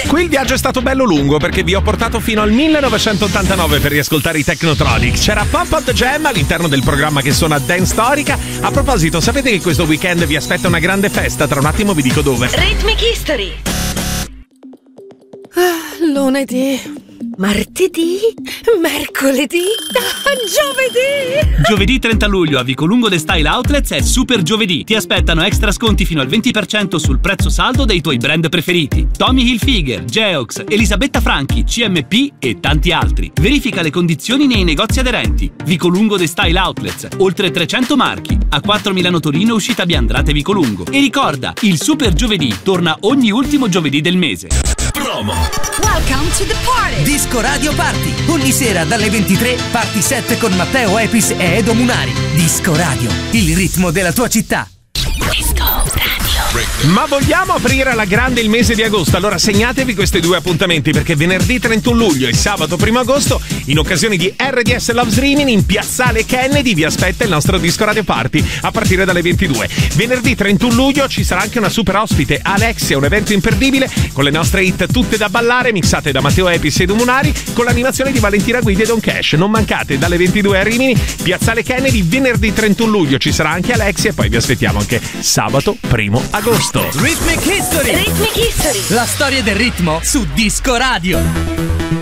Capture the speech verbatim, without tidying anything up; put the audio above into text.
Qui il viaggio è stato bello lungo perché vi ho portato fino al millenovecentottantanove per riascoltare i Technotronic. C'era Pump Up the Jam all'interno del programma che suona Dance Storica. A proposito, sapete che questo weekend vi aspetta una grande festa? Tra un attimo vi dico dove. Rhythmic History. Ah, lunedì, martedì, mercoledì, ah, giovedì. Giovedì trenta luglio a Vicolungo The Style Outlets è Super Giovedì. Ti aspettano extra sconti fino al venti per cento sul prezzo saldo dei tuoi brand preferiti: Tommy Hilfiger, Geox, Elisabetta Franchi, C M P e tanti altri. Verifica le condizioni nei negozi aderenti. Vicolungo The Style Outlets, oltre trecento marchi. A quattro Milano Torino, uscita via Andrate Vicolungo. E ricorda, il Super Giovedì torna ogni ultimo giovedì del mese. Promo. Welcome to the party. Disco Radio Party. Ogni sera dalle ventitré, Party sette con Matteo Epis e Edo Munari. Disco Radio, il ritmo della tua città. Disco Radio. Ma vogliamo aprire alla grande il mese di agosto? Allora segnatevi questi due appuntamenti, perché venerdì trentuno luglio e sabato primo agosto, in occasione di R D S Loves Rimini, in Piazzale Kennedy vi aspetta il nostro Disco Radio Party a partire dalle ventidue. Venerdì trentuno luglio ci sarà anche una super ospite, Alexia, un evento imperdibile con le nostre hit tutte da ballare mixate da Matteo Epis e Edo Munari, con l'animazione di Valentina Guidi e Don Cash. Non mancate, dalle ventidue a Rimini, Piazzale Kennedy. Venerdì trentuno luglio ci sarà anche Alexia e poi vi aspettiamo anche sabato primo agosto. Rhythmic History. Rhythmic History. La storia del ritmo su Disco Radio.